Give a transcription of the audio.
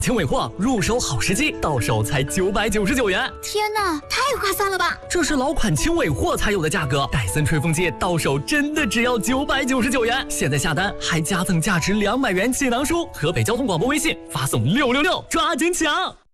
轻尾货入手好时机，到手才999元。 天哪，太划算了吧！ 这是老款轻尾货才有的价格，戴森吹风机到手真的只要999元。现在下单还加赠价值200元气囊书。河北交通广播微信发送666，抓紧抢！